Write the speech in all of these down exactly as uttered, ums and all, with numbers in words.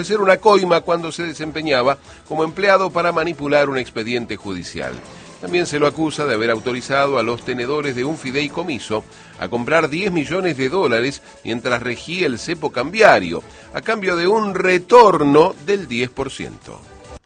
ser una coima cuando se desempeñaba como empleado para manipular un expediente judicial. También se lo acusa de haber autorizado a los tenedores de un fideicomiso a comprar diez millones de dólares mientras regía el cepo cambiario, a cambio de un retorno del diez por ciento.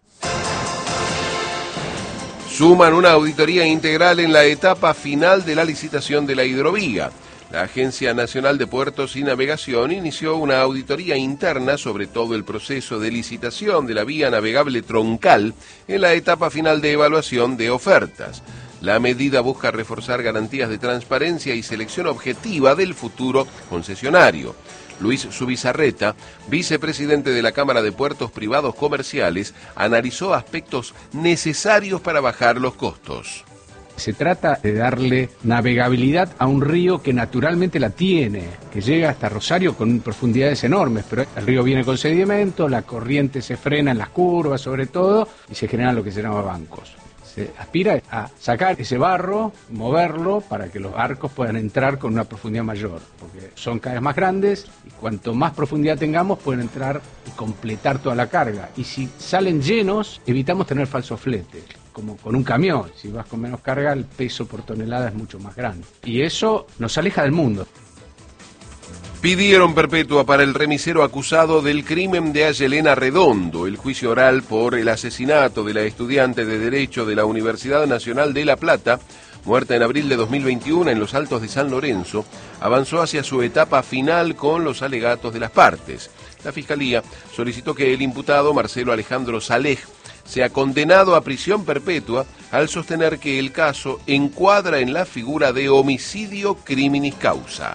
Suman una auditoría integral en la etapa final de la licitación de la hidrovía. La Agencia Nacional de Puertos y Navegación inició una auditoría interna sobre todo el proceso de licitación de la vía navegable troncal en la etapa final de evaluación de ofertas. La medida busca reforzar garantías de transparencia y selección objetiva del futuro concesionario. Luis Zubizarreta, vicepresidente de la Cámara de Puertos Privados Comerciales, analizó aspectos necesarios para bajar los costos. Se trata de darle navegabilidad a un río que naturalmente la tiene, que llega hasta Rosario con profundidades enormes, pero el río viene con sedimento, la corriente se frena en las curvas sobre todo y se generan lo que se llama bancos. Se aspira a sacar ese barro, moverlo para que los barcos puedan entrar con una profundidad mayor, porque son cada vez más grandes y cuanto más profundidad tengamos pueden entrar y completar toda la carga. Y si salen llenos, evitamos tener falso flete. Como con un camión, si vas con menos carga, el peso por tonelada es mucho más grande. Y eso nos aleja del mundo. Pidieron perpetua para el remisero acusado del crimen de Ayelena Redondo. El juicio oral por el asesinato de la estudiante de Derecho de la Universidad Nacional de La Plata, muerta en abril de dos mil veintiuno en los Altos de San Lorenzo, avanzó hacia su etapa final con los alegatos de las partes. La Fiscalía solicitó que el imputado Marcelo Alejandro Salej sea condenado a prisión perpetua al sostener que el caso encuadra en la figura de homicidio criminis causa.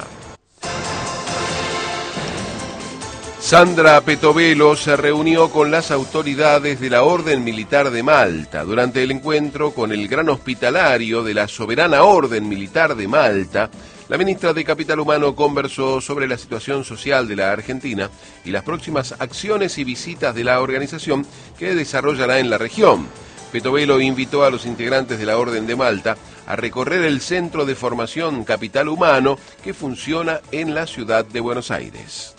Sandra Petovelo se reunió con las autoridades de la Orden Militar de Malta. Durante el encuentro con el gran hospitalario de la Soberana Orden Militar de Malta, la ministra de Capital Humano conversó sobre la situación social de la Argentina y las próximas acciones y visitas de la organización que desarrollará en la región. Petovelo invitó a los integrantes de la Orden de Malta a recorrer el Centro de Formación Capital Humano que funciona en la ciudad de Buenos Aires.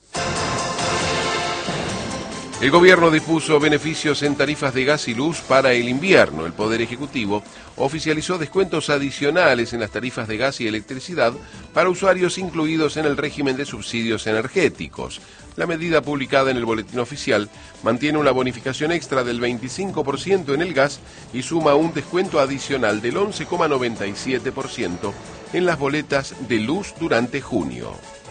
El gobierno dispuso beneficios en tarifas de gas y luz para el invierno. El Poder Ejecutivo oficializó descuentos adicionales en las tarifas de gas y electricidad para usuarios incluidos en el régimen de subsidios energéticos. La medida publicada en el Boletín Oficial mantiene una bonificación extra del veinticinco por ciento en el gas y suma un descuento adicional del once coma noventa y siete por ciento en las boletas de luz durante junio.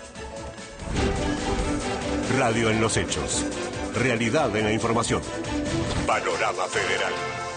Radio en los hechos. Realidad en la información. Panorama Federal.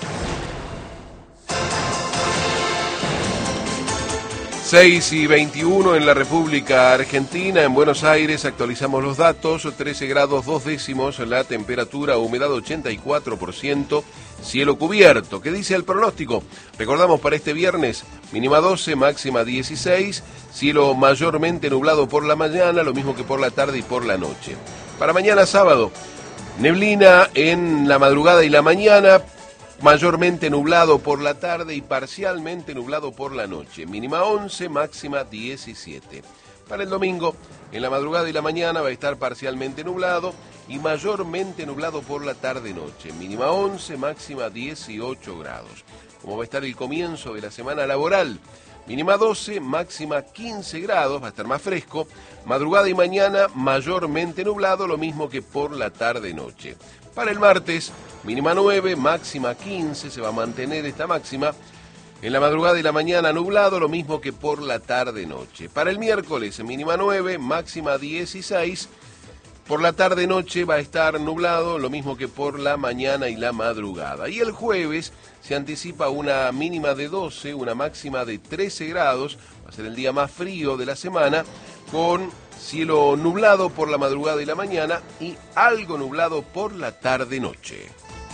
seis y veintiuno en la República Argentina, en Buenos Aires actualizamos los datos, trece grados dos décimos, la temperatura, humedad ochenta y cuatro por ciento, cielo cubierto. ¿Qué dice el pronóstico? Recordamos para este viernes, mínima doce, máxima dieciséis, cielo mayormente nublado por la mañana, lo mismo que por la tarde y por la noche. Para mañana sábado, neblina en la madrugada y la mañana, mayormente nublado por la tarde y parcialmente nublado por la noche. Mínima once, máxima diecisiete. Para el domingo, en la madrugada y la mañana va a estar parcialmente nublado y mayormente nublado por la tarde-noche. Mínima once, máxima dieciocho grados. ¿Cómo va a estar el comienzo de la semana laboral? Mínima doce, máxima quince grados, va a estar más fresco. Madrugada y mañana mayormente nublado, lo mismo que por la tarde-noche. Para el martes, mínima nueve, máxima quince, se va a mantener esta máxima. En la madrugada y la mañana nublado, lo mismo que por la tarde-noche. Para el miércoles, mínima nueve, máxima dieciséis. Por la tarde-noche va a estar nublado, lo mismo que por la mañana y la madrugada. Y el jueves se anticipa una mínima de doce, una máxima de trece grados. Va a ser el día más frío de la semana, con cielo nublado por la madrugada y la mañana y algo nublado por la tarde-noche.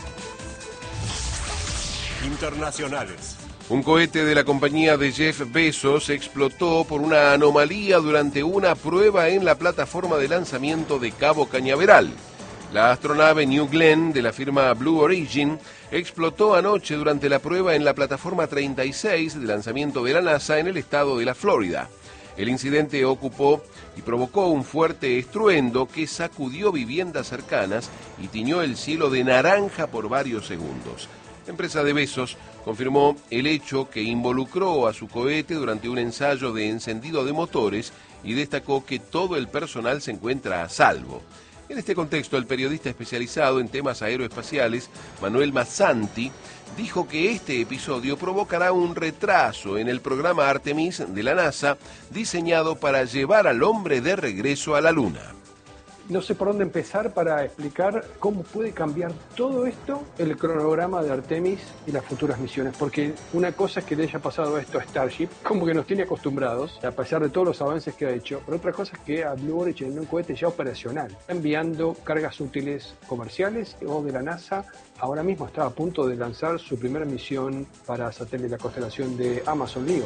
Internacionales. Un cohete de la compañía de Jeff Bezos explotó por una anomalía durante una prueba en la plataforma de lanzamiento de Cabo Cañaveral. La astronave New Glenn de la firma Blue Origin explotó anoche durante la prueba en la plataforma treinta y seis de lanzamiento de la NASA en el estado de la Florida. El incidente ocupó y provocó un fuerte estruendo que sacudió viviendas cercanas y tiñó el cielo de naranja por varios segundos. La empresa de Bezos confirmó el hecho que involucró a su cohete durante un ensayo de encendido de motores y destacó que todo el personal se encuentra a salvo. En este contexto, el periodista especializado en temas aeroespaciales, Manuel Mazzanti, dijo que este episodio provocará un retraso en el programa Artemis de la NASA, diseñado para llevar al hombre de regreso a la Luna. No sé por dónde empezar para explicar cómo puede cambiar todo esto el cronograma de Artemis y las futuras misiones, porque una cosa es que le haya pasado esto a Starship, como que nos tiene acostumbrados, a pesar de todos los avances que ha hecho, pero otra cosa es que a Blue Origin, un cohete ya operacional, está enviando cargas útiles comerciales o de la NASA. Ahora mismo está a punto de lanzar su primera misión para satélite de la constelación de Amazon Leo.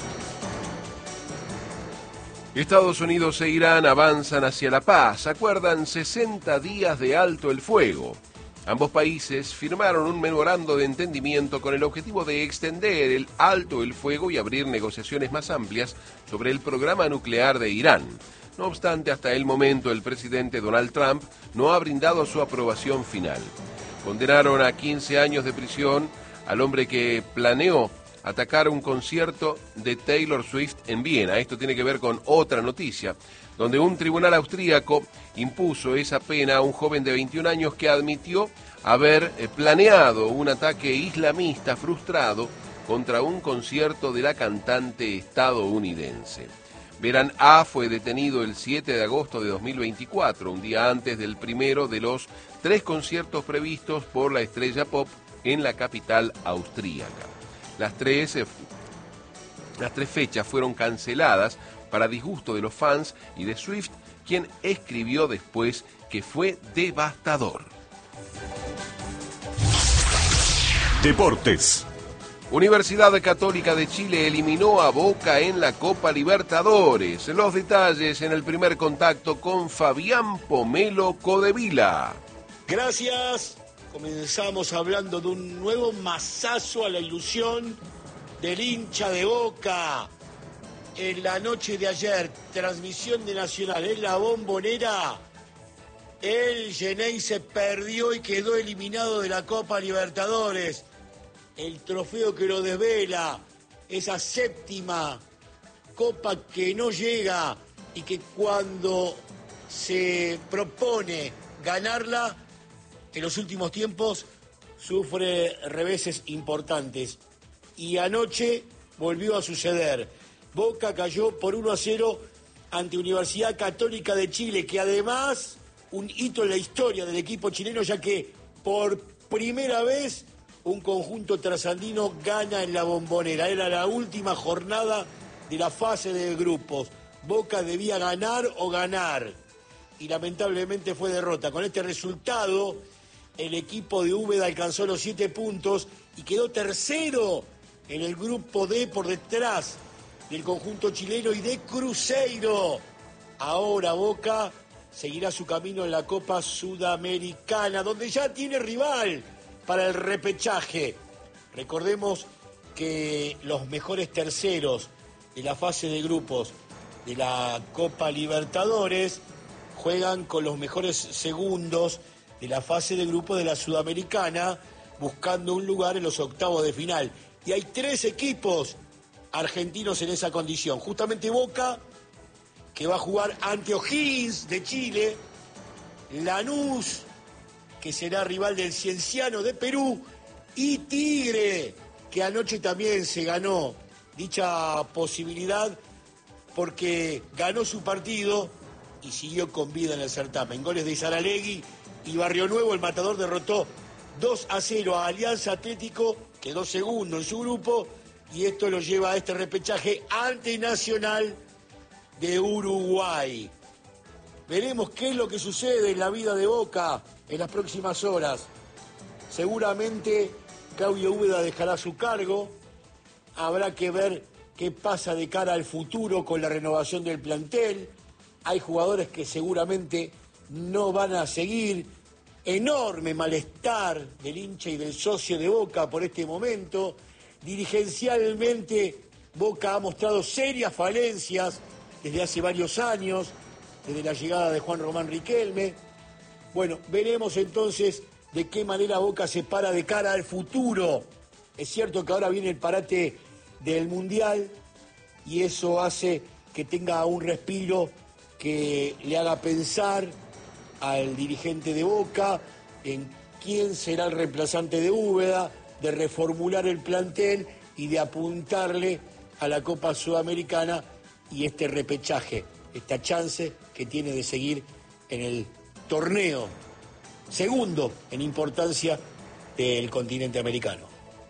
Estados Unidos e Irán avanzan hacia la paz, acuerdan sesenta días de alto el fuego. Ambos países firmaron un memorando de entendimiento con el objetivo de extender el alto el fuego y abrir negociaciones más amplias sobre el programa nuclear de Irán. No obstante, hasta el momento el presidente Donald Trump no ha brindado su aprobación final. Condenaron a quince años de prisión al hombre que planeó atacar un concierto de Taylor Swift en Viena. Esto tiene que ver con otra noticia, donde un tribunal austríaco impuso esa pena a un joven de veintiún años que admitió haber planeado un ataque islamista frustrado contra un concierto de la cantante estadounidense. Beran A. fue detenido el siete de agosto de dos mil veinticuatro, un día antes del primero de los tres conciertos previstos por la estrella pop en la capital austríaca. Las tres, las tres fechas fueron canceladas para disgusto de los fans y de Swift, quien escribió después que fue devastador. Deportes. Universidad Católica de Chile eliminó a Boca en la Copa Libertadores. Los detalles en el primer contacto con Fabián Pomelo Codevila. Gracias. Comenzamos hablando de un nuevo mazazo a la ilusión del hincha de Boca. En la noche de ayer, transmisión de Nacional en la Bombonera, el Xeneize se perdió y quedó eliminado de la Copa Libertadores. El trofeo que lo desvela, esa séptima copa que no llega y que cuando se propone ganarla, en los últimos tiempos sufre reveses importantes. Y anoche volvió a suceder. Boca cayó por uno a cero ante Universidad Católica de Chile, que además, un hito en la historia del equipo chileno, ya que por primera vez un conjunto trasandino gana en la Bombonera. Era la última jornada de la fase de grupos. Boca debía ganar o ganar. Y lamentablemente fue derrota. Con este resultado, el equipo de Úbeda alcanzó los siete puntos y quedó tercero en el grupo D por detrás del conjunto chileno y de Cruzeiro. Ahora Boca seguirá su camino en la Copa Sudamericana, donde ya tiene rival para el repechaje. Recordemos que los mejores terceros de la fase de grupos de la Copa Libertadores juegan con los mejores segundos de la fase de grupo de la Sudamericana, buscando un lugar en los octavos de final. Y hay tres equipos argentinos en esa condición. Justamente Boca, que va a jugar ante O'Higgins de Chile, Lanús, que será rival del Cienciano de Perú, y Tigre, que anoche también se ganó dicha posibilidad porque ganó su partido y siguió con vida en el certamen. Goles de Saralegui y Barrio Nuevo, el Matador derrotó dos a cero a Alianza Atlético, quedó segundo en su grupo, y esto lo lleva a este repechaje ante Nacional de Uruguay. Veremos qué es lo que sucede en la vida de Boca en las próximas horas. Seguramente Claudio Úbeda dejará su cargo. Habrá que ver qué pasa de cara al futuro con la renovación del plantel. Hay jugadores que seguramente no van a seguir. Enorme malestar del hincha y del socio de Boca por este momento. Dirigencialmente, Boca ha mostrado serias falencias desde hace varios años, desde la llegada de Juan Román Riquelme. Bueno, veremos entonces de qué manera Boca se para de cara al futuro. Es cierto que ahora viene el parate del Mundial y eso hace que tenga un respiro que le haga pensar al dirigente de Boca en quién será el reemplazante de Úbeda, de reformular el plantel y de apuntarle a la Copa Sudamericana y este repechaje, esta chance que tiene de seguir en el torneo segundo en importancia del continente americano.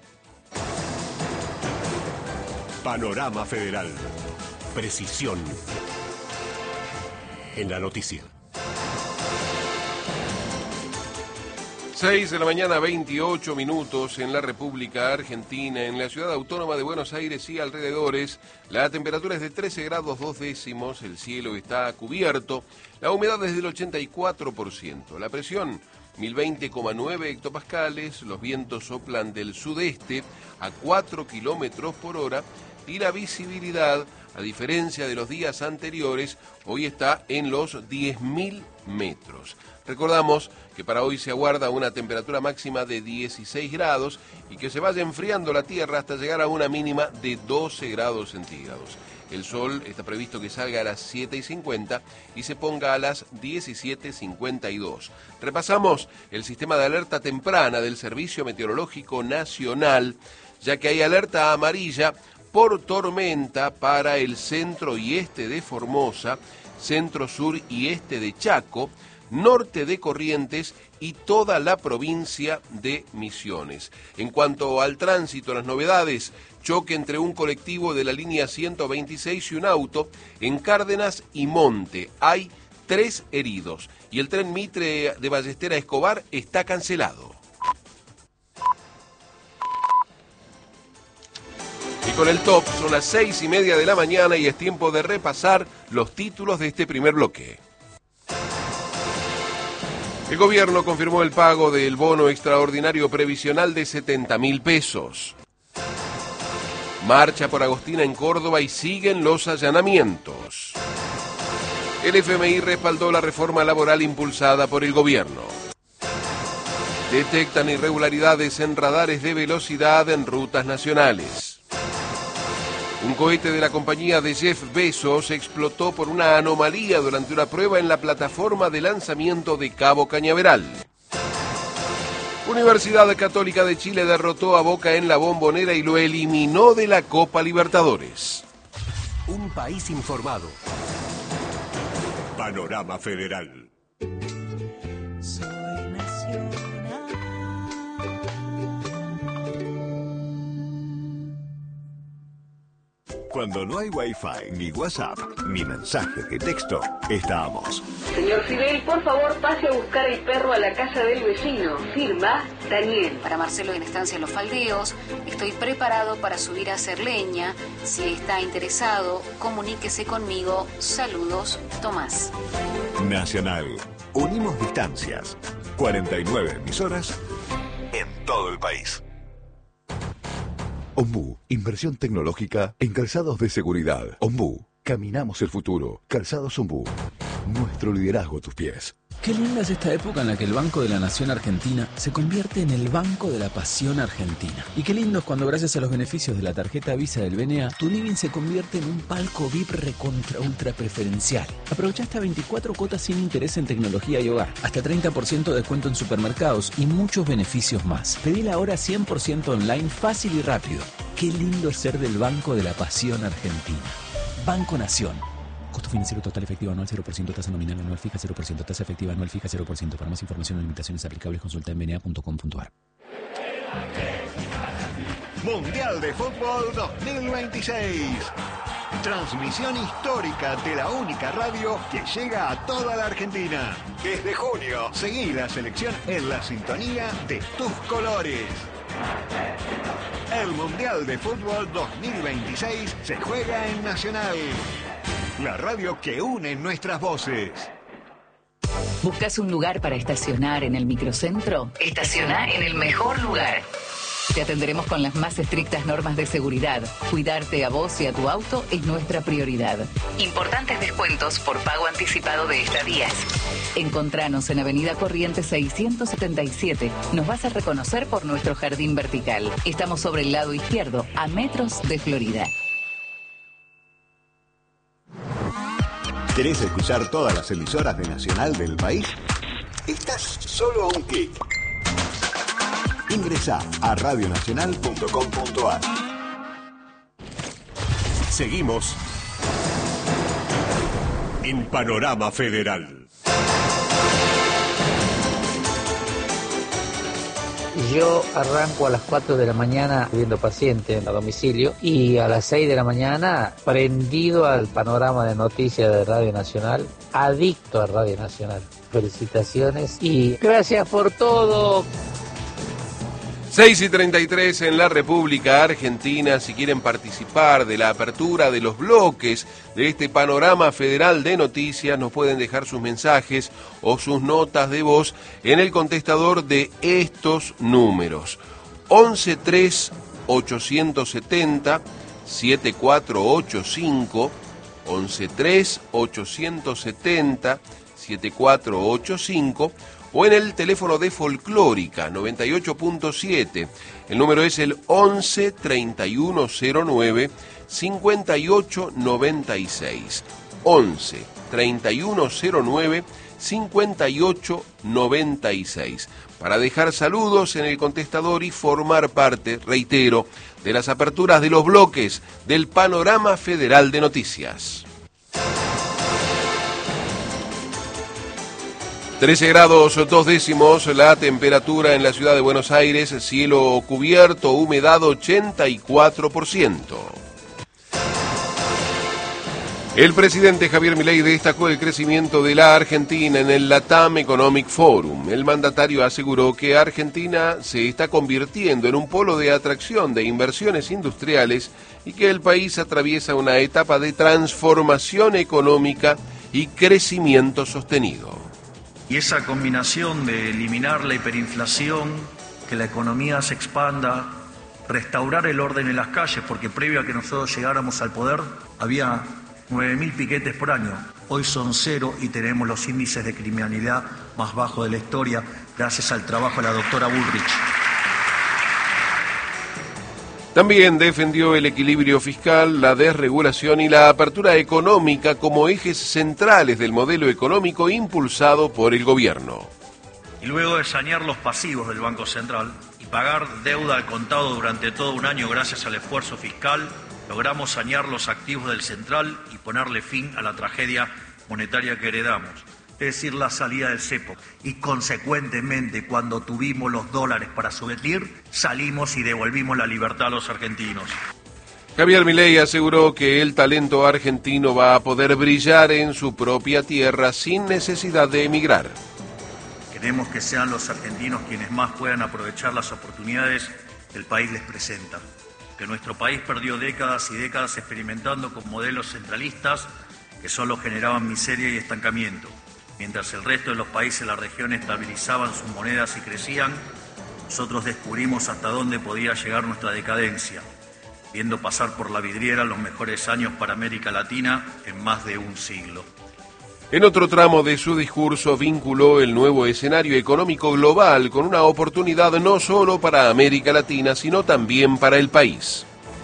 Panorama Federal. Precisión en la noticia. seis de la mañana, veintiocho minutos en la República Argentina. En la ciudad autónoma de Buenos Aires y alrededores, la temperatura es de trece grados dos décimos, el cielo está cubierto, la humedad es del ochenta y cuatro por ciento, la presión mil veinte coma nueve hectopascales, los vientos soplan del sudeste a cuatro kilómetros por hora y la visibilidad, a diferencia de los días anteriores, hoy está en los diez mil metros. Recordamos que para hoy se aguarda una temperatura máxima de dieciséis grados y que se vaya enfriando la tierra hasta llegar a una mínima de doce grados centígrados. El sol está previsto que salga a las siete y cincuenta y se ponga a las diecisiete cincuenta y dos. Repasamos el sistema de alerta temprana del Servicio Meteorológico Nacional, ya que hay alerta amarilla por tormenta para el centro y este de Formosa, centro sur y este de Chaco, norte de Corrientes y toda la provincia de Misiones. En cuanto al tránsito, las novedades: choque entre un colectivo de la línea ciento veintiséis y un auto en Cárdenas y Monte. Hay tres heridos y el tren Mitre de Ballester a Escobar está cancelado. Y con el top son las seis y media de la mañana y es tiempo de repasar los títulos de este primer bloque. El gobierno confirmó el pago del bono extraordinario previsional de setenta mil pesos. Marcha por Agostina en Córdoba y siguen los allanamientos. El F M I respaldó la reforma laboral impulsada por el gobierno. Detectan irregularidades en radares de velocidad en rutas nacionales. Un cohete de la compañía de Jeff Bezos explotó por una anomalía durante una prueba en la plataforma de lanzamiento de Cabo Cañaveral. Universidad Católica de Chile derrotó a Boca en la Bombonera y lo eliminó de la Copa Libertadores. Un país informado. Panorama Federal. Soy nacional. Cuando no hay Wi-Fi, ni WhatsApp, ni mensajes de texto, estamos. Señor Fidel, por favor, pase a buscar el perro a la casa del vecino. Firma, Daniel. Para Marcelo en Estancia Los Faldeos, estoy preparado para subir a hacer leña. Si está interesado, comuníquese conmigo. Saludos, Tomás. Nacional. Unimos distancias. cuarenta y nueve emisoras en todo el país. Ombú, inversión tecnológica en calzados de seguridad. Ombú, caminamos el futuro. Calzados Ombú, nuestro liderazgo a tus pies. Qué linda es esta época en la que el Banco de la Nación Argentina se convierte en el Banco de la Pasión Argentina. Y qué lindo es cuando, gracias a los beneficios de la tarjeta Visa del B N A, tu living se convierte en un palco V I P recontra ultra preferencial. Aprovecha hasta veinticuatro cuotas sin interés en tecnología y hogar, hasta treinta por ciento de descuento en supermercados y muchos beneficios más. Pedila ahora cien por ciento online, fácil y rápido. Qué lindo es ser del Banco de la Pasión Argentina. Banco Nación. Costo financiero total efectivo anual cero por ciento, tasa nominal anual fija cero por ciento, tasa efectiva anual fija cero por ciento. Para más información o limitaciones aplicables, consulta en b n a punto com punto a r. Mundial de Fútbol dos mil veintiséis. Transmisión histórica de la única radio que llega a toda la Argentina. Desde junio, seguí la selección en la sintonía de tus colores. El Mundial de Fútbol dos mil veintiséis se juega en Nacional, la radio que une nuestras voces. ¿Buscas un lugar para estacionar en el microcentro? Estaciona en el mejor lugar. Te atenderemos con las más estrictas normas de seguridad. Cuidarte a vos y a tu auto es nuestra prioridad. Importantes descuentos por pago anticipado de estadías. Encontranos en Avenida Corrientes seiscientos setenta y siete. Nos vas a reconocer por nuestro jardín vertical. Estamos sobre el lado izquierdo, a metros de Florida. ¿Querés escuchar todas las emisoras de Nacional del país? Estás solo a un clic. Ingresá a radio nacional punto com punto a r. Seguimos en Panorama Federal. Yo arranco a las cuatro de la mañana viendo pacientes a domicilio y a las seis de la mañana prendido al panorama de noticias de Radio Nacional, adicto a Radio Nacional. Felicitaciones y gracias por todo. seis y treinta y tres en la República Argentina. Si quieren participar de la apertura de los bloques de este panorama federal de noticias, nos pueden dejar sus mensajes o sus notas de voz en el contestador de estos números: once tres ochocientos setenta setenta y cuatro ochenta y cinco, once tres ochocientos setenta setenta y cuatro ochenta y cinco, o en el teléfono de Folclórica noventa y ocho punto siete. El número es el once treinta y uno cero nueve cincuenta y ocho noventa y seis. once treinta y uno cero nueve cincuenta y ocho noventa y seis. Para dejar saludos en el contestador y formar parte, reitero, de las aperturas de los bloques del Panorama Federal de Noticias. trece grados dos décimos la temperatura en la ciudad de Buenos Aires, cielo cubierto, humedad ochenta y cuatro por ciento. El presidente Javier Milei destacó el crecimiento de la Argentina en el LATAM Economic Forum. El mandatario aseguró que Argentina se está convirtiendo en un polo de atracción de inversiones industriales y que el país atraviesa una etapa de transformación económica y crecimiento sostenido. Y esa combinación de eliminar la hiperinflación, que la economía se expanda, restaurar el orden en las calles, porque previo a que nosotros llegáramos al poder había nueve mil piquetes por año. Hoy son cero y tenemos los índices de criminalidad más bajos de la historia gracias al trabajo de la doctora Bullrich. También defendió el equilibrio fiscal, la desregulación y la apertura económica como ejes centrales del modelo económico impulsado por el gobierno. Y luego de sanear los pasivos del Banco Central y pagar deuda al contado durante todo un año gracias al esfuerzo fiscal, logramos sanear los activos del Central y ponerle fin a la tragedia monetaria que heredamos, es decir, la salida del cepo. Y consecuentemente, cuando tuvimos los dólares para subvenir, salimos y devolvimos la libertad a los argentinos. Javier Milei aseguró que el talento argentino va a poder brillar en su propia tierra sin necesidad de emigrar. Queremos que sean los argentinos quienes más puedan aprovechar las oportunidades que el país les presenta. Que nuestro país perdió décadas y décadas experimentando con modelos centralistas que solo generaban miseria y estancamiento. Mientras el resto de los países de la región estabilizaban sus monedas y crecían, nosotros descubrimos hasta dónde podía llegar nuestra decadencia, viendo pasar por la vidriera los mejores años para América Latina en más de un siglo. En otro tramo de su discurso vinculó el nuevo escenario económico global con una oportunidad no solo para América Latina, sino también para el país.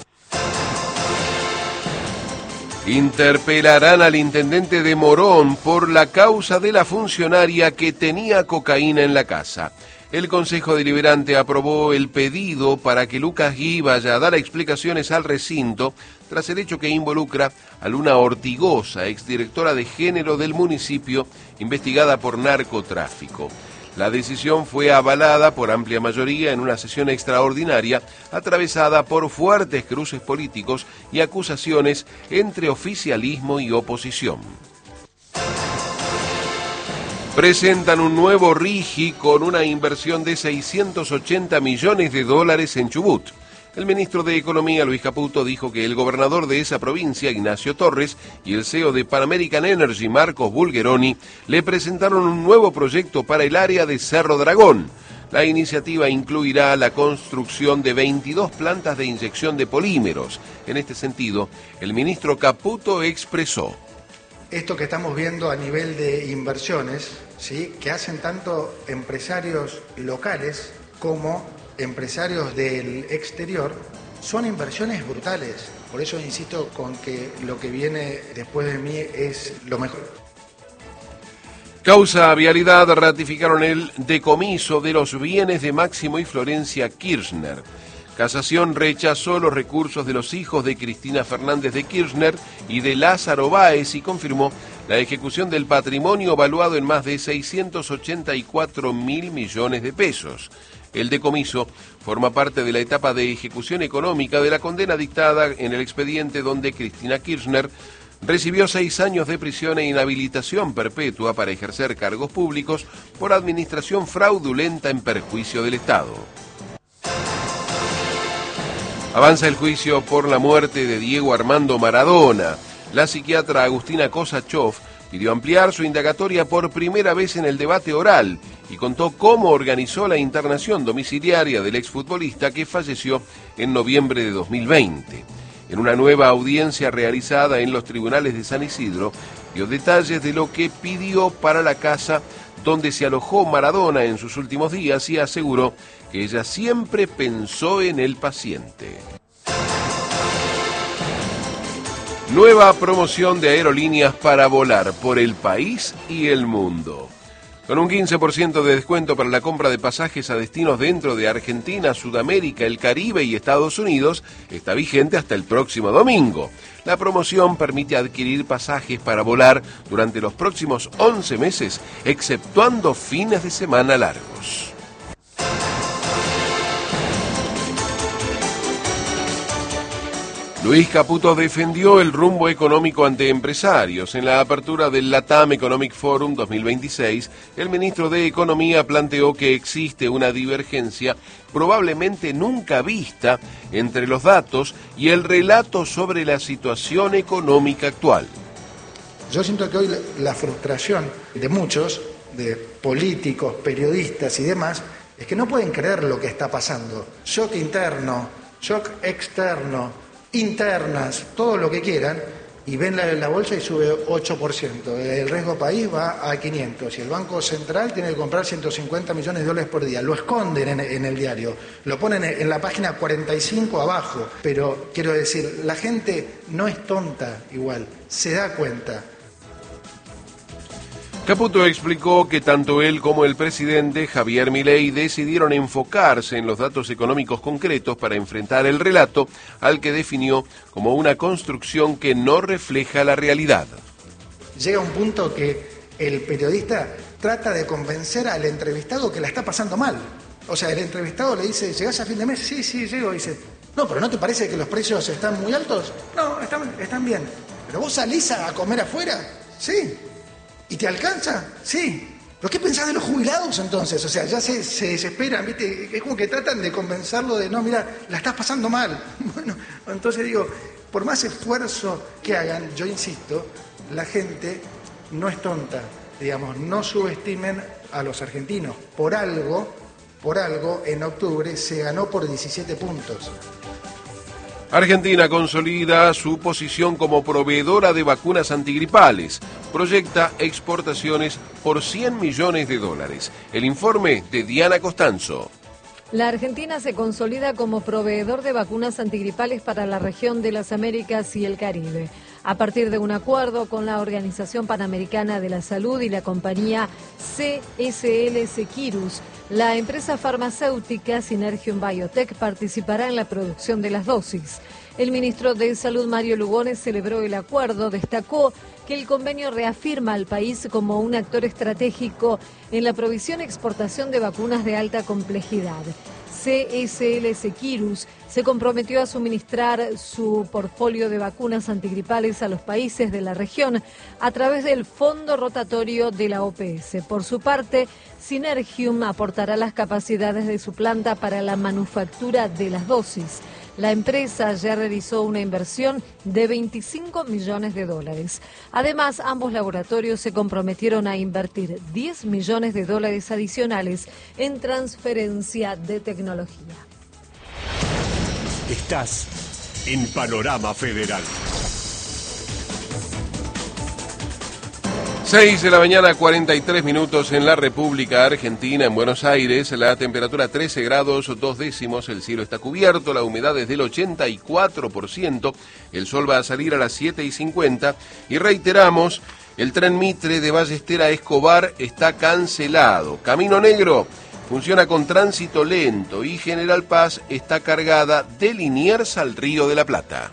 Interpelarán al intendente de Morón por la causa de la funcionaria que tenía cocaína en la casa. El Consejo Deliberante aprobó el pedido para que Lucas Gui vaya a dar explicaciones al recinto tras el hecho que involucra a Luna Ortigosa, exdirectora de género del municipio, investigada por narcotráfico. La decisión fue avalada por amplia mayoría en una sesión extraordinaria atravesada por fuertes cruces políticos y acusaciones entre oficialismo y oposición. Presentan un nuevo RIGI con una inversión de seiscientos ochenta millones de dólares en Chubut. El ministro de Economía, Luis Caputo, dijo que el gobernador de esa provincia, Ignacio Torres, y el C E O de Pan American Energy, Marcos Bulgeroni, le presentaron un nuevo proyecto para el área de Cerro Dragón. La iniciativa incluirá la construcción de veintidós plantas de inyección de polímeros. En este sentido, el ministro Caputo expresó: esto que estamos viendo a nivel de inversiones, ¿sí?, que hacen tanto empresarios locales como empresarios del exterior, son inversiones brutales. Por eso insisto con que lo que viene después de mí es lo mejor. Causa Vialidad ratificaron el decomiso de los bienes de Máximo y Florencia Kirchner. Casación rechazó los recursos de los hijos de Cristina Fernández de Kirchner y de Lázaro Báez y confirmó la ejecución del patrimonio evaluado en más de seiscientos ochenta y cuatro mil millones de pesos. El decomiso forma parte de la etapa de ejecución económica de la condena dictada en el expediente donde Cristina Kirchner recibió seis años de prisión e inhabilitación perpetua para ejercer cargos públicos por administración fraudulenta en perjuicio del Estado. Avanza el juicio por la muerte de Diego Armando Maradona. La psiquiatra Agustina Kosachov pidió ampliar su indagatoria por primera vez en el debate oral y contó cómo organizó la internación domiciliaria del exfutbolista que falleció en noviembre de dos mil veinte. En una nueva audiencia realizada en los tribunales de San Isidro, dio detalles de lo que pidió para la casa donde se alojó Maradona en sus últimos días y aseguró que ella siempre pensó en el paciente. Nueva promoción de aerolíneas para volar por el país y el mundo. Con un quince por ciento de descuento para la compra de pasajes a destinos dentro de Argentina, Sudamérica, el Caribe y Estados Unidos, está vigente hasta el próximo domingo. La promoción permite adquirir pasajes para volar durante los próximos once meses, exceptuando fines de semana largos. Luis Caputo defendió el rumbo económico ante empresarios. En la apertura del LATAM Economic Forum dos mil veintiséis, el ministro de Economía planteó que existe una divergencia probablemente nunca vista entre los datos y el relato sobre la situación económica actual. Yo siento que hoy la frustración de muchos, de políticos, periodistas y demás, es que no pueden creer lo que está pasando. Shock interno, shock externo, internas, todo lo que quieran, y ven la, la bolsa y sube ocho por ciento. El riesgo país va a quinientos y el Banco Central tiene que comprar ciento cincuenta millones de dólares por día. Lo esconden en, en el diario, lo ponen en la página cuarenta y cinco abajo, pero quiero decir, la gente no es tonta igual, se da cuenta. Caputo explicó que tanto él como el presidente Javier Milei decidieron enfocarse en los datos económicos concretos para enfrentar el relato al que definió como una construcción que no refleja la realidad. Llega un punto que el periodista trata de convencer al entrevistado que la está pasando mal. O sea, el entrevistado le dice, ¿llegás a fin de mes? Sí, sí, llego. Y dice, no, pero ¿no te parece que los precios están muy altos? No, están, están bien. ¿Pero vos salís a comer afuera? Sí. ¿Y te alcanza? Sí. ¿Pero qué pensás de los jubilados entonces? O sea, ya se, se desesperan, ¿viste? Es como que tratan de convencerlo de, no, mira, la estás pasando mal. Bueno, entonces digo, por más esfuerzo que hagan, yo insisto, la gente no es tonta. Digamos, no subestimen a los argentinos. Por algo, por algo, en octubre se ganó por diecisiete puntos. Argentina consolida su posición como proveedora de vacunas antigripales. Proyecta exportaciones por cien millones de dólares. El informe de Diana Costanzo. La Argentina se consolida como proveedor de vacunas antigripales para la región de las Américas y el Caribe. A partir de un acuerdo con la Organización Panamericana de la Salud y la compañía C S L Seqirus, la empresa farmacéutica Synergium Biotech participará en la producción de las dosis. El ministro de Salud, Mario Lugones, celebró el acuerdo, destacó que el convenio reafirma al país como un actor estratégico en la provisión y exportación de vacunas de alta complejidad. C S L Seqirus se comprometió a suministrar su portfolio de vacunas antigripales a los países de la región a través del fondo rotatorio de la O P S. Por su parte, Synergium aportará las capacidades de su planta para la manufactura de las dosis. La empresa ya realizó una inversión de veinticinco millones de dólares. Además, ambos laboratorios se comprometieron a invertir diez millones de dólares adicionales en transferencia de tecnología. Estás en Panorama Federal. seis de la mañana, cuarenta y tres minutos en la República Argentina, en Buenos Aires, la temperatura trece grados, dos décimos, el cielo está cubierto, la humedad es del ochenta y cuatro por ciento, el sol va a salir a las siete y cincuenta y reiteramos, el tren Mitre de Ballester a Escobar está cancelado. Camino Negro funciona con tránsito lento y General Paz está cargada de Liniers al Río de la Plata.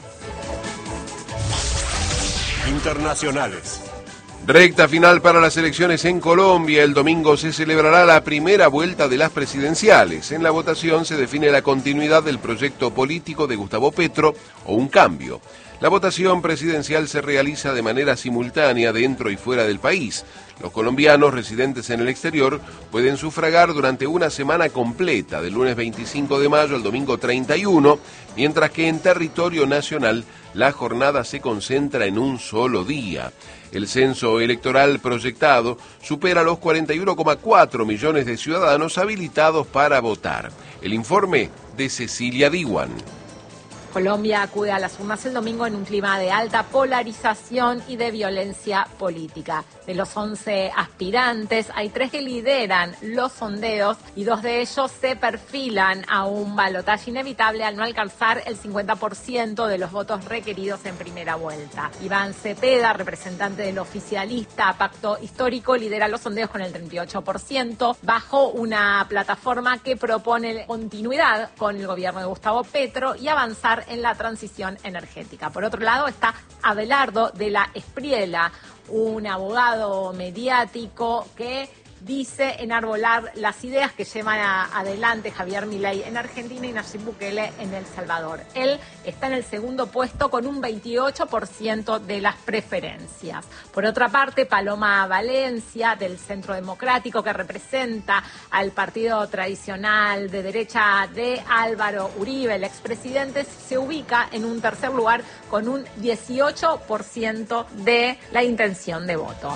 Internacionales. Recta final para las elecciones en Colombia. El domingo se celebrará la primera vuelta de las presidenciales. En la votación se define la continuidad del proyecto político de Gustavo Petro o un cambio. La votación presidencial se realiza de manera simultánea dentro y fuera del país. Los colombianos residentes en el exterior pueden sufragar durante una semana completa, del lunes veinticinco de mayo al domingo treinta y uno, mientras que en territorio nacional la jornada se concentra en un solo día. El censo electoral proyectado supera los cuarenta y uno coma cuatro millones de ciudadanos habilitados para votar. El informe de Cecilia Diwan. Colombia acude a las urnas el domingo en un clima de alta polarización y de violencia política. De los once aspirantes, hay tres que lideran los sondeos y dos de ellos se perfilan a un balotaje inevitable al no alcanzar el cincuenta por ciento de los votos requeridos en primera vuelta. Iván Cepeda, representante del oficialista Pacto Histórico, lidera los sondeos con el treinta y ocho por ciento, bajo una plataforma que propone continuidad con el gobierno de Gustavo Petro y avanzar en la transición energética. Por otro lado está Abelardo de la Espriella, un abogado mediático que dice enarbolar las ideas que llevan a, adelante Javier Milei en Argentina y Nayib Bukele en El Salvador. Él está en el segundo puesto con un veintiocho por ciento de las preferencias. Por otra parte, Paloma Valencia, del Centro Democrático, que representa al partido tradicional de derecha de Álvaro Uribe, el expresidente, se ubica en un tercer lugar con un dieciocho por ciento de la intención de voto.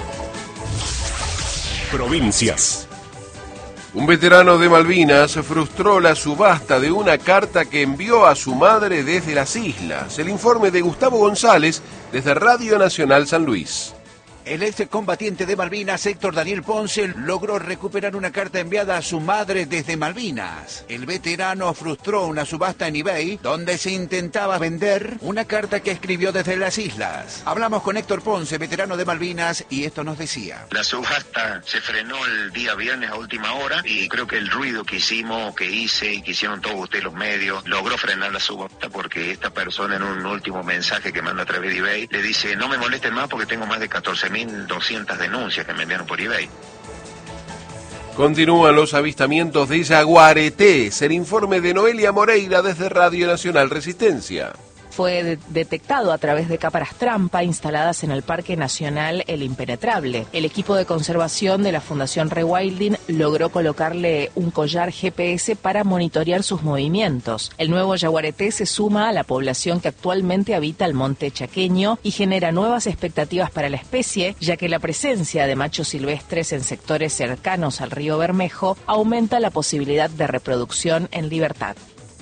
Provincias. Un veterano de Malvinas frustró la subasta de una carta que envió a su madre desde las islas. El informe de Gustavo González desde Radio Nacional San Luis. El excombatiente de Malvinas, Héctor Daniel Ponce, logró recuperar una carta enviada a su madre desde Malvinas. El veterano frustró una subasta en eBay donde se intentaba vender una carta que escribió desde las islas. Hablamos con Héctor Ponce, veterano de Malvinas, y esto nos decía. La subasta se frenó el día viernes a última hora y creo que el ruido que hicimos, que hice y que hicieron todos ustedes los medios, logró frenar la subasta porque esta persona en un último mensaje que manda a través de eBay le dice: no me molesten más porque tengo más de catorce mil doscientas denuncias que me enviaron por eBay. Continúan los avistamientos de jaguaretés. El informe de Noelia Moreira desde Radio Nacional Resistencia. Fue de- detectado a través de cámaras trampa instaladas en el Parque Nacional El Impenetrable. El equipo de conservación de la Fundación Rewilding logró colocarle un collar G P S para monitorear sus movimientos. El nuevo yaguareté se suma a la población que actualmente habita el monte chaqueño y genera nuevas expectativas para la especie, ya que la presencia de machos silvestres en sectores cercanos al río Bermejo aumenta la posibilidad de reproducción en libertad.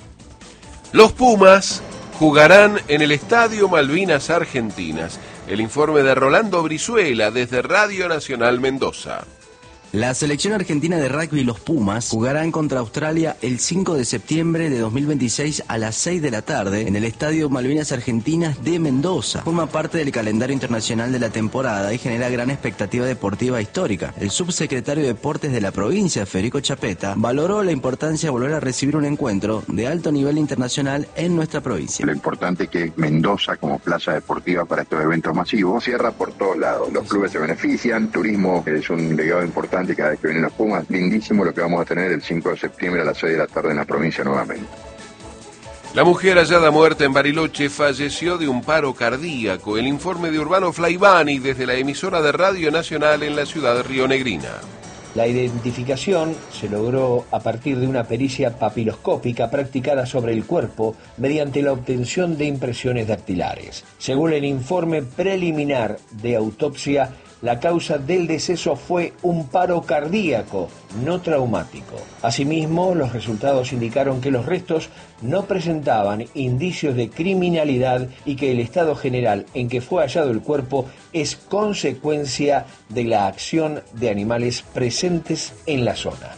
Los Pumas jugarán en el Estadio Malvinas Argentinas. El informe de Rolando Brizuela desde Radio Nacional Mendoza. La selección argentina de rugby, los Pumas, jugarán contra Australia el cinco de septiembre de dos mil veintiséis a las seis de la tarde en el Estadio Malvinas Argentinas de Mendoza. Forma parte del calendario internacional de la temporada y genera gran expectativa deportiva histórica. El subsecretario de Deportes de la provincia, Federico Chapeta, valoró la importancia de volver a recibir un encuentro de alto nivel internacional en nuestra provincia. Lo importante es que Mendoza, como plaza deportiva para estos eventos masivos, cierra por todos lados. Los clubes se benefician, turismo es un legado importante cada vez que vienen los Pumas. Lindísimo lo que vamos a tener el cinco de septiembre a las seis de la tarde en la provincia nuevamente. La mujer hallada muerta en Bariloche falleció de un paro cardíaco. El informe de Urbano Flaibani desde la emisora de Radio Nacional en la ciudad de Rionegrina. La identificación se logró a partir de una pericia papiloscópica practicada sobre el cuerpo mediante la obtención de impresiones dactilares. Según el informe preliminar de autopsia, la causa del deceso fue un paro cardíaco, no traumático. Asimismo, los resultados indicaron que los restos no presentaban indicios de criminalidad y que el estado general en que fue hallado el cuerpo es consecuencia de la acción de animales presentes en la zona.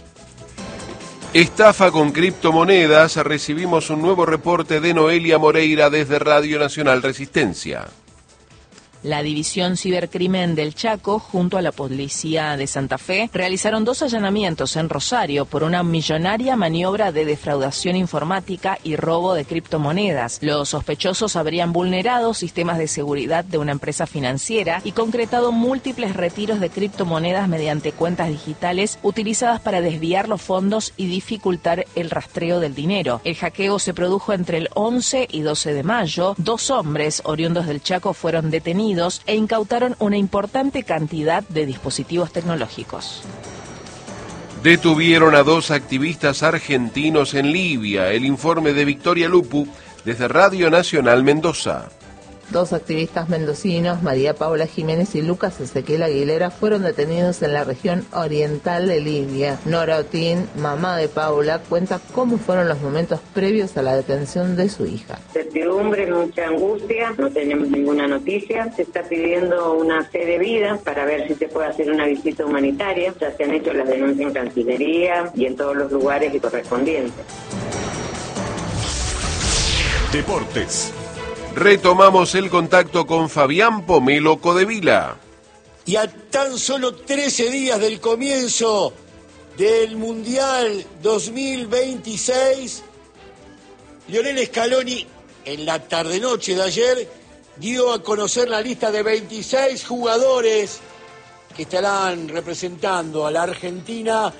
Estafa con criptomonedas. Recibimos un nuevo reporte de Noelia Moreira desde Radio Nacional Resistencia. La División Cibercrimen del Chaco, junto a la Policía de Santa Fe, realizaron dos allanamientos en Rosario por una millonaria maniobra de defraudación informática y robo de criptomonedas. Los sospechosos habrían vulnerado sistemas de seguridad de una empresa financiera y concretado múltiples retiros de criptomonedas mediante cuentas digitales utilizadas para desviar los fondos y dificultar el rastreo del dinero. El hackeo se produjo entre el once y doce de mayo. Dos hombres oriundos del Chaco fueron detenidos e incautaron una importante cantidad de dispositivos tecnológicos. Detuvieron a dos activistas argentinos en Libia. El informe de Victoria Lupu desde Radio Nacional Mendoza. Dos activistas mendocinos, María Paula Jiménez y Lucas Ezequiel Aguilera, fueron detenidos en la región oriental de Libia. Nora Otín, mamá de Paula, cuenta cómo fueron los momentos previos a la detención de su hija. Certidumbre, mucha angustia, no tenemos ninguna noticia. Se está pidiendo una fe de vida para ver si se puede hacer una visita humanitaria. Ya se han hecho las denuncias en Cancillería y en todos los lugares correspondientes. Deportes. Retomamos el contacto con Fabián Pomelo Codevila. Y a tan solo trece días del comienzo del Mundial dos mil veintiséis, Lionel Scaloni, en la tarde-noche de ayer, dio a conocer la lista de veintiséis jugadores que estarán representando a la Argentina,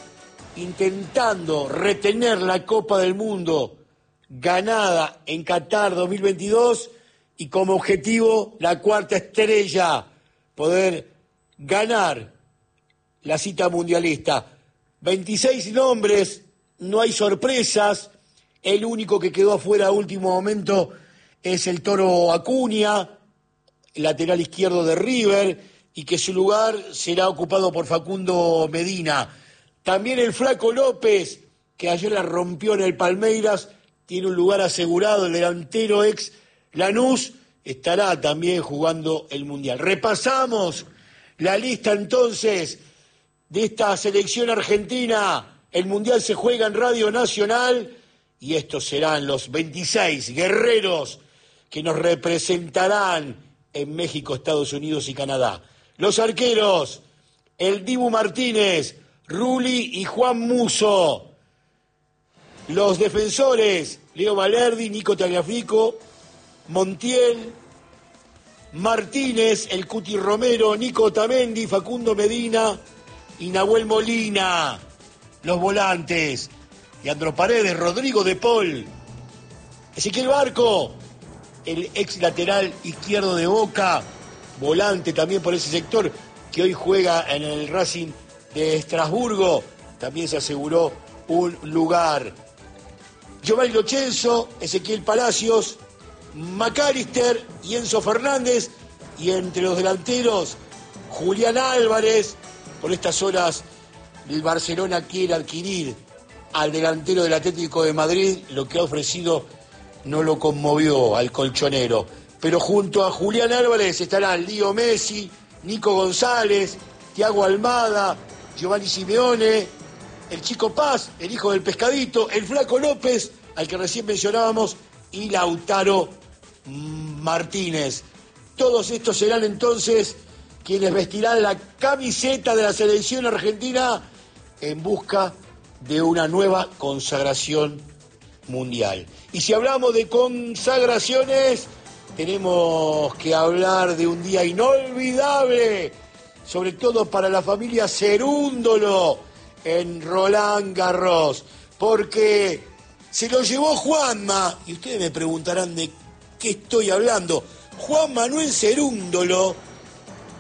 intentando retener la Copa del Mundo ganada en Qatar dos mil veintidós y como objetivo la cuarta estrella, poder ganar la cita mundialista. veintiséis nombres, no hay sorpresas, el único que quedó afuera a último momento es el Toro Acuña, lateral izquierdo de River, y que su lugar será ocupado por Facundo Medina. También el Flaco López, que ayer la rompió en el Palmeiras, tiene un lugar asegurado. El delantero ex Lanús estará también jugando el Mundial. Repasamos la lista entonces de esta selección argentina. El Mundial se juega en Radio Nacional y estos serán los veintiséis guerreros que nos representarán en México, Estados Unidos y Canadá. Los arqueros, el Dibu Martínez, Rulli y Juan Musso. Los defensores, Leo Valerdi, Nico Tagliafico, Montiel, Martínez, el Cuti Romero, Nico Otamendi, Facundo Medina y Nahuel Molina. Los volantes, Leandro Paredes, Rodrigo de Paul, Ezequiel Barco, el ex lateral izquierdo de Boca, volante también por ese sector, que hoy juega en el Racing de Estrasburgo, también se aseguró un lugar. Giovanni Lo Celso, Ezequiel Palacios, McAllister y Enzo Fernández, y entre los delanteros, Julián Álvarez. Por estas horas el Barcelona quiere adquirir al delantero del Atlético de Madrid, lo que ha ofrecido no lo conmovió al colchonero. Pero junto a Julián Álvarez estarán Lío Messi, Nico González, Thiago Almada, Giovanni Simeone, el Chico Paz, el hijo del Pescadito, el Flaco López, al que recién mencionábamos, y Lautaro Martínez. Todos estos serán entonces quienes vestirán la camiseta de la selección argentina en busca de una nueva consagración mundial. Y si hablamos de consagraciones, tenemos que hablar de un día inolvidable, sobre todo para la familia Cerúndolo en Roland Garros, porque se lo llevó Juanma, y ustedes me preguntarán de qué estoy hablando. Juan Manuel Cerúndolo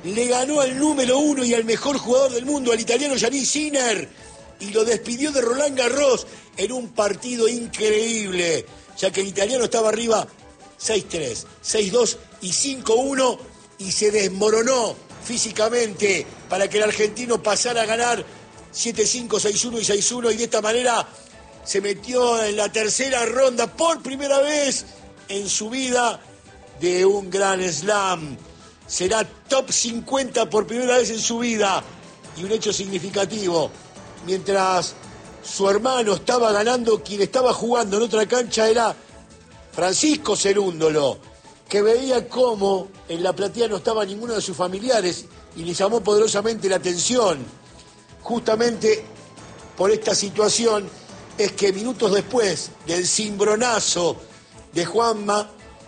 le ganó al número uno y al mejor jugador del mundo, al italiano Jannik Sinner, y lo despidió de Roland Garros en un partido increíble, ya que el italiano estaba arriba seis tres, seis dos y cinco uno, y se desmoronó físicamente para que el argentino pasara a ganar siete cinco, seis uno y seis uno, y de esta manera se metió en la tercera ronda por primera vez en su vida de un Grand Slam. Será top cincuenta por primera vez en su vida, y un hecho significativo. Mientras su hermano estaba ganando, quien estaba jugando en otra cancha era Francisco Cerúndolo, que veía cómo en la platea no estaba ninguno de sus familiares y le llamó poderosamente la atención. Justamente por esta situación es que minutos después del cimbronazo de Juanma,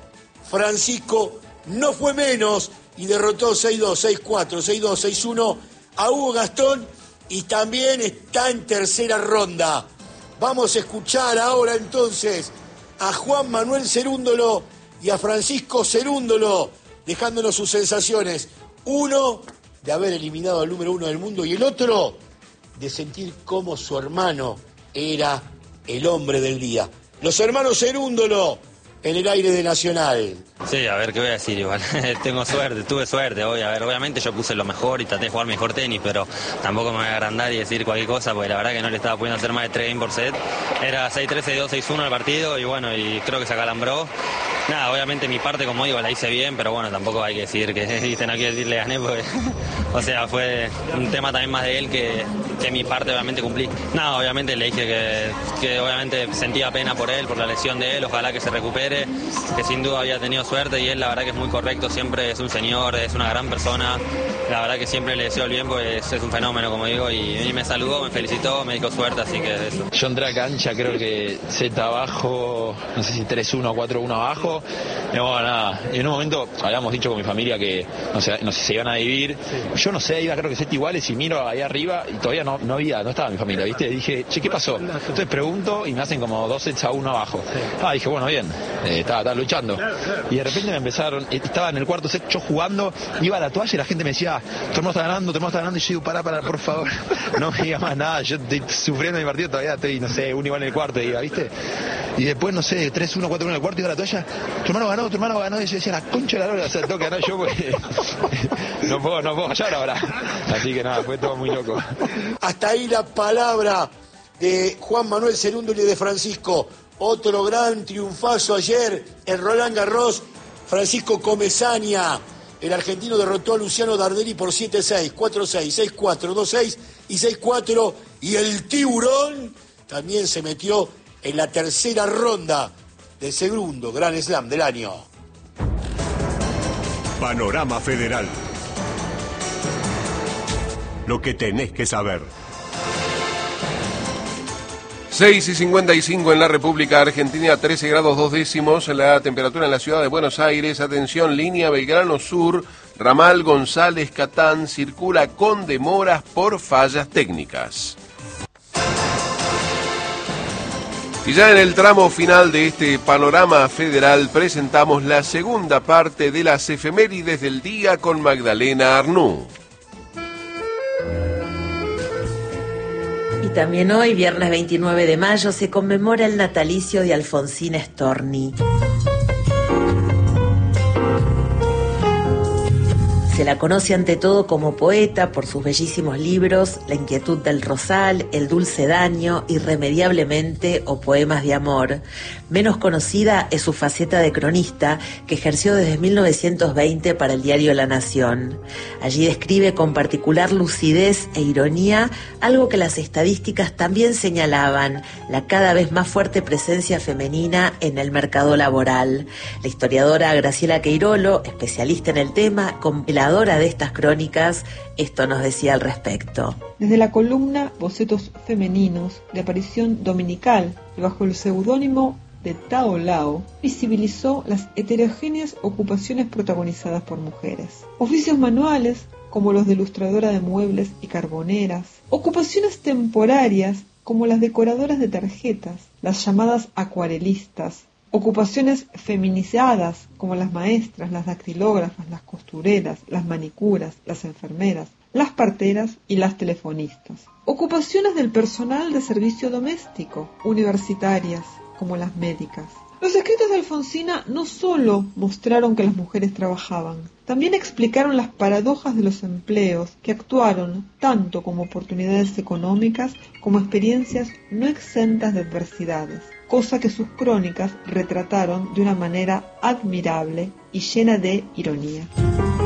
Francisco no fue menos y derrotó seis dos, seis cuatro, seis dos, seis uno a Hugo Gastón, y también está en tercera ronda. Vamos a escuchar ahora entonces a Juan Manuel Cerúndolo y a Francisco Cerúndolo dejándonos sus sensaciones. Uno de haber eliminado al número uno del mundo y el otro de sentir cómo su hermano era el hombre del día. Los hermanos Cerúndolo en el aire de Nacional. Sí, a ver, ¿qué voy a decir? Igual, tengo suerte, tuve suerte hoy. A ver, obviamente yo puse lo mejor y traté de jugar mejor tenis, pero tampoco me voy a agrandar y decir cualquier cosa, porque la verdad que no le estaba pudiendo hacer más de tres games por set. Era seis tres, seis dos, seis uno el partido, y bueno, y creo que se acalambró. Nada, obviamente mi parte, como digo, la hice bien, pero bueno, tampoco hay que decir que, viste, no quiero decir le gané, porque, o sea, fue un tema también más de él que, que mi parte obviamente cumplí. Nada, obviamente le dije que, que obviamente sentía pena por él, por la lesión de él, ojalá que se recupere, que sin duda había tenido suerte, y él la verdad que es muy correcto, siempre es un señor, es una gran persona, la verdad que siempre le deseo el bien, pues es un fenómeno, como digo, y, y me saludó, me felicitó, me dijo suerte, así que eso. Yo entré a cancha, creo que Z abajo, no sé si tres uno o cuatro uno abajo, y bueno, nada, y en un momento habíamos dicho con mi familia que no sé, no sé, se iban a dividir, sí. Yo no sé, iba creo que set iguales y miro ahí arriba y todavía no, no había, no estaba mi familia, ¿viste? Y dije, che, ¿qué pasó? Entonces pregunto y me hacen como dos sets a uno abajo. Ah, dije, bueno, bien, eh, estaba, estaba luchando. Y de repente me empezaron, estaba en el cuarto set yo jugando, iba a la toalla y la gente me decía, tu hermano está ganando, tu hermano está ganando, y yo digo, pará, pará, por favor, no me digas más nada, yo estoy sufriendo mi partido, todavía estoy, no sé, uno igual en el cuarto, iba, ¿viste? Y después, no sé, tres uno, cuatro uno en el cuarto, iba a la toalla, tu hermano ganó, tu hermano ganó, y yo decía, la concha de la lora, o sea, tengo que ganar yo, porque no puedo, no puedo fallar ahora. Así que nada, fue todo muy loco. Hasta ahí la palabra de Juan Manuel Cerúndolo y de Francisco. Otro gran triunfazo ayer en Roland Garros. Francisco Comesaña, el argentino, derrotó a Luciano Darderi por siete seis, cuatro seis, seis cuatro, dos seis y seis cuatro. Y el tiburón también se metió en la tercera ronda del segundo Grand Slam del año. Panorama Federal. Lo que tenés que saber. seis y cincuenta y cinco en la República Argentina, trece grados dos décimos la temperatura en la ciudad de Buenos Aires. Atención, línea Belgrano Sur, ramal González Catán, circula con demoras por fallas técnicas. Y ya en el tramo final de este panorama federal presentamos la segunda parte de las efemérides del día con Magdalena Arnú. Y también hoy, viernes veintinueve de mayo, se conmemora el natalicio de Alfonsina Storni. Se la conoce ante todo como poeta por sus bellísimos libros La inquietud del rosal, El dulce daño, Irremediablemente o Poemas de amor. Menos conocida es su faceta de cronista, que ejerció desde mil novecientos veinte para el diario La Nación. Allí describe con particular lucidez e ironía algo que las estadísticas también señalaban, la cada vez más fuerte presencia femenina en el mercado laboral. La historiadora Graciela Queirolo, especialista en el tema, compiladora de estas crónicas, esto nos decía al respecto. Desde la columna Bocetos Femeninos, de aparición dominical y bajo el seudónimo de Tao Lao, visibilizó las heterogéneas ocupaciones protagonizadas por mujeres. Oficios manuales, como los de ilustradora de muebles y carboneras. Ocupaciones temporarias, como las decoradoras de tarjetas, las llamadas acuarelistas. ocupaciones feminizadas como las maestras, las dactilógrafas, las costureras, las manicuras, las enfermeras, las parteras y las telefonistas. Ocupaciones del personal de servicio doméstico, universitarias como las médicas. Los escritos de Alfonsina no solo mostraron que las mujeres trabajaban, también explicaron las paradojas de los empleos que actuaron tanto como oportunidades económicas como experiencias no exentas de adversidades, cosa que sus crónicas retrataron de una manera admirable y llena de ironía.